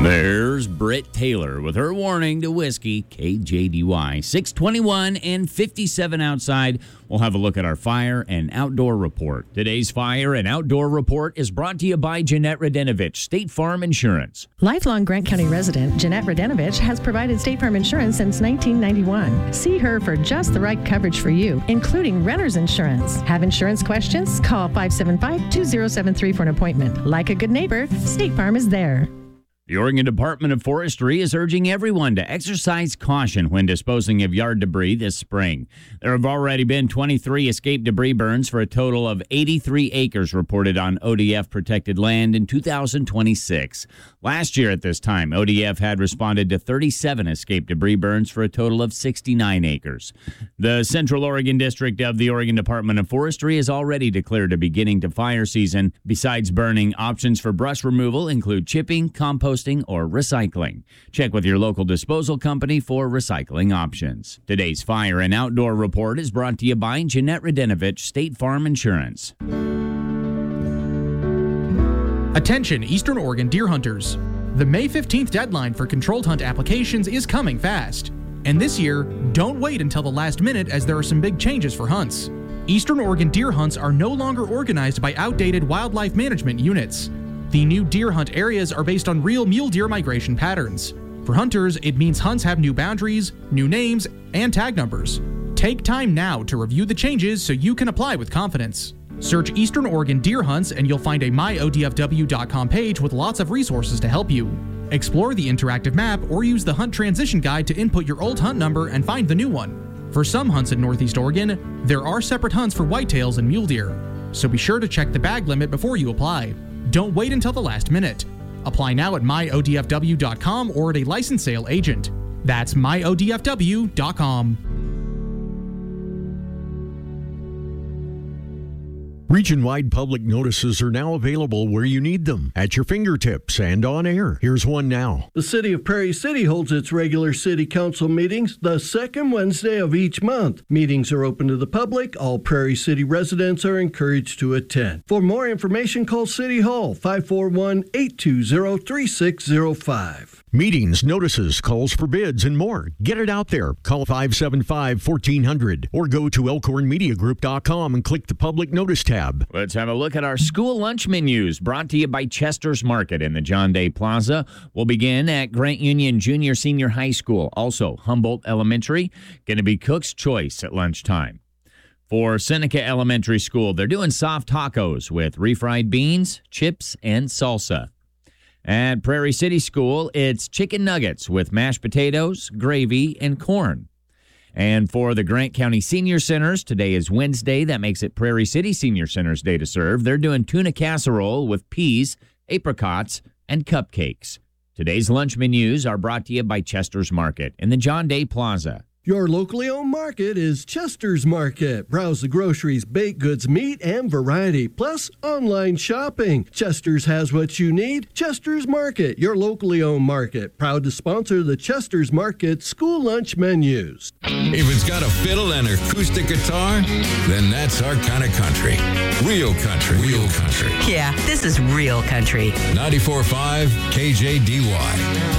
There's Britt Taylor with her warning to whiskey, KJDY. 6:21 and 57 outside. We'll have a look at our fire and outdoor report. Today's fire and outdoor report is brought to you by Jeanette Radenovich, State Farm Insurance. Lifelong Grant County resident Jeanette Radenovich has provided State Farm Insurance since 1991. See her for just the right coverage for you, including renter's insurance. Have insurance questions? Call 575-2073 for an appointment. Like a good neighbor, State Farm is there. The Oregon Department of Forestry is urging everyone to exercise caution when disposing of yard debris this spring. There have already been 23 escaped debris burns for a total of 83 acres reported on ODF protected land in 2026. Last year at this time, ODF had responded to 37 escaped debris burns for a total of 69 acres. The Central Oregon District of the Oregon Department of Forestry has already declared a beginning to fire season. Besides burning, options for brush removal include chipping, composting, or recycling. Check with your local disposal company for recycling options. Today's fire and outdoor report is brought to you by Jeanette Radenovich, State Farm Insurance. Attention, Eastern Oregon deer hunters. The May 15th deadline for controlled hunt applications is coming fast. And this year, don't wait until the last minute as there are some big changes for hunts. Eastern Oregon deer hunts are no longer organized by outdated wildlife management units. The new deer hunt areas are based on real mule deer migration patterns. For hunters, it means hunts have new boundaries, new names, and tag numbers. Take time now to review the changes so you can apply with confidence. Search Eastern Oregon deer hunts and you'll find a myodfw.com page with lots of resources to help you. Explore the interactive map or use the hunt transition guide to input your old hunt number and find the new one. For some hunts in Northeast Oregon, there are separate hunts for whitetails and mule deer, so be sure to check the bag limit before you apply. Don't wait until the last minute. Apply now at myodfw.com or at a licensed sale agent. That's myodfw.com. Region-wide public notices are now available where you need them, at your fingertips and on air. Here's one now. The City of Prairie City holds its regular City Council meetings the second Wednesday of each month. Meetings are open to the public. All Prairie City residents are encouraged to attend. For more information, call City Hall 541-820-3605. Meetings, notices, calls for bids, and more. Get it out there. Call 575-1400 or go to elkhornmediagroup.com and click the public notice tab. Let's have a look at our school lunch menus brought to you by Chester's Market in the John Day Plaza. We'll begin at Grant Union Junior Senior High School. Also, Humboldt Elementary, going to be Cook's Choice at lunchtime. For Seneca Elementary School, they're doing soft tacos with refried beans, chips, and salsa. At Prairie City School, it's chicken nuggets with mashed potatoes, gravy, and corn. And for the Grant County Senior Centers, today is Wednesday. That makes it Prairie City Senior Center's day to serve. They're doing tuna casserole with peas, apricots, and cupcakes. Today's lunch menus are brought to you by Chester's Market in the John Day Plaza. Your locally owned market is Chester's Market. Browse the groceries, baked goods, meat, and variety, plus online shopping. Chester's has what you need. Chester's Market, your locally owned market. Proud to sponsor the Chester's Market school lunch menus. If it's got a fiddle and acoustic guitar, then that's our kind of country. Real country. Real country. Yeah, this is real country. 94.5 KJDY.